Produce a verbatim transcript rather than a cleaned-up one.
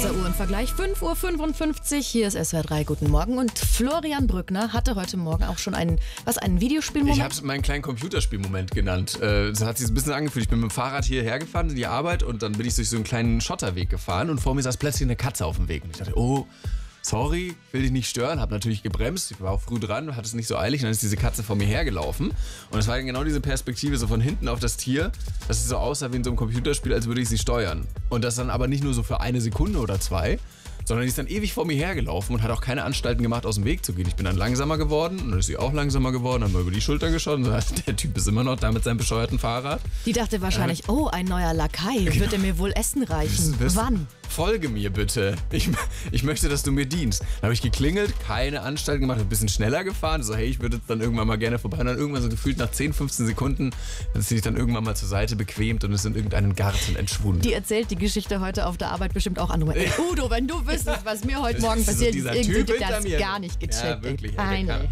Unser Uhrenvergleich, fünf Uhr fünfundfünfzig, hier ist S W R drei, guten Morgen. Und Florian Brückner hatte heute Morgen auch schon einen, was, einen Videospielmoment? Ich habe es meinen kleinen Computerspielmoment genannt. Das hat sich ein bisschen angefühlt. Ich bin mit dem Fahrrad hierher gefahren in die Arbeit und dann bin ich durch so einen kleinen Schotterweg gefahren und vor mir saß plötzlich eine Katze auf dem Weg. Und ich dachte, oh, sorry, will dich nicht stören, habe natürlich gebremst, ich war auch früh dran, hatte es nicht so eilig und dann ist diese Katze vor mir hergelaufen und es war dann genau diese Perspektive so von hinten auf das Tier, dass es so aussah wie in so einem Computerspiel, als würde ich sie steuern und das dann aber nicht nur so für eine Sekunde oder zwei, sondern die ist dann ewig vor mir hergelaufen und hat auch keine Anstalten gemacht, aus dem Weg zu gehen. Ich bin dann langsamer geworden und dann ist sie auch langsamer geworden, haben wir über die Schulter geschaut und so, der Typ ist immer noch da mit seinem bescheuerten Fahrrad. Die dachte wahrscheinlich, äh, oh, ein neuer Lakai, genau. Wird er mir wohl Essen reichen? Wirst, Wann? Folge mir bitte. Ich, ich möchte, dass du mir dienst. Dann habe ich geklingelt, keine Anstalten gemacht, ein bisschen schneller gefahren. So, hey, ich würde dann irgendwann mal gerne vorbei. Und dann irgendwann so gefühlt nach zehn, fünfzehn Sekunden hat sie sich dann irgendwann mal zur Seite bequemt und ist in irgendeinen Garten entschwunden. Die erzählt die Geschichte heute auf der Arbeit bestimmt auch an. Udo, wenn du wüsstest, was mir heute Morgen passiert ist, so irgendwie typ das mir. gar nicht gecheckt. Ja, wirklich. Ey,